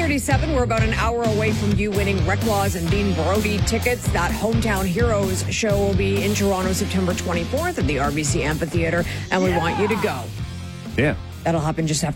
6:37. We're about an hour away from you winning Rick Laws and Dean Brody tickets. That Hometown Heroes show will be in Toronto September 24th at the RBC Amphitheater, and we want you to go. Yeah. That'll happen just after